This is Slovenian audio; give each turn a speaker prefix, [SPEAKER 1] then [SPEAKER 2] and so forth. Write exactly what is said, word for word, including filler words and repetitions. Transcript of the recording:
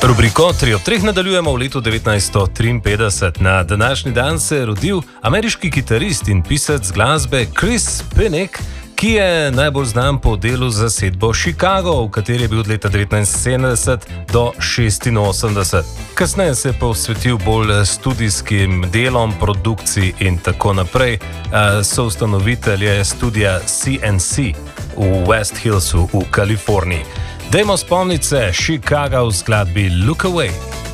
[SPEAKER 1] Rubriko tri ob treh nadaljujemo v letu devetnajststo triinpetdeset. Na današnji dan se je rodil ameriški kitarist in pisec glasbe Chris Pinnick, ki je najbolj znan po delu z zasedbo Chicago, v kateri je bil od leta devetnajststo sedemdeset do šestinosemdeset. Kasneje se je posvetil bolj studijskim delom, produkciji in tako naprej. Soustanovitelj je studia C N C v West Hillsu v Kaliforniji. Dajmo spomniti se Chicago v skladbi Look Away.